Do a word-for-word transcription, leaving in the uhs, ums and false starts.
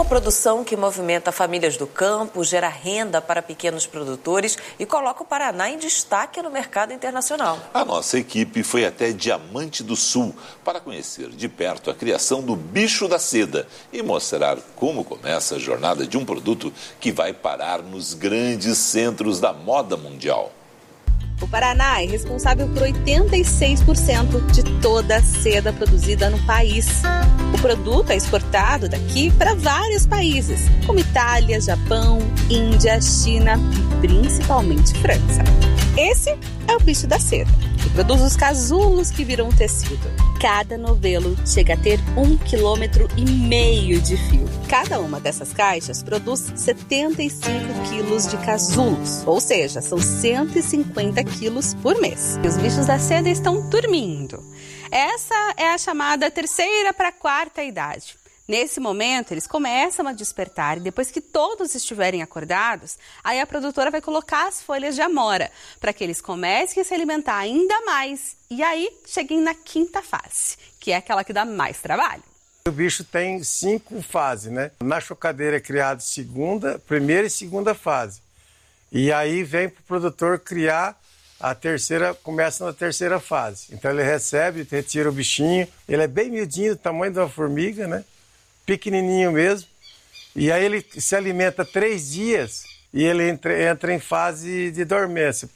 produção que movimenta famílias do campo, gera renda para pequenos produtores e coloca o Paraná em destaque no mercado internacional. A nossa equipe foi até Diamante do Sul para conhecer de perto a criação do bicho da seda e mostrar como começa a jornada de um produto que vai parar nos grandes centros da moda mundial. O Paraná é responsável por oitenta e seis por cento de toda a seda produzida no país. O produto é exportado daqui para vários países, como Itália, Japão, Índia, China e principalmente França. Esse é o bicho da seda, que produz os casulos que viram tecido. Cada novelo chega a ter um quilômetro e meio de fio. Cada uma dessas caixas produz setenta e cinco quilos de casulos, ou seja, são cento e cinquenta quilos por mês. E os bichos da seda estão dormindo. Essa é a chamada terceira para quarta idade. Nesse momento, eles começam a despertar e depois que todos estiverem acordados, aí a produtora vai colocar as folhas de amora para que eles comecem a se alimentar ainda mais e aí cheguem na quinta fase, que é aquela que dá mais trabalho. O bicho tem cinco fases, né? Na chocadeira é criado segunda, primeira e segunda fase. E aí vem para o produtor criar a terceira, começa na terceira fase. Então ele recebe, retira o bichinho, ele é bem miudinho, do tamanho de uma formiga, né? Pequenininho mesmo, e aí ele se alimenta três dias e ele entra, entra em fase de dormência.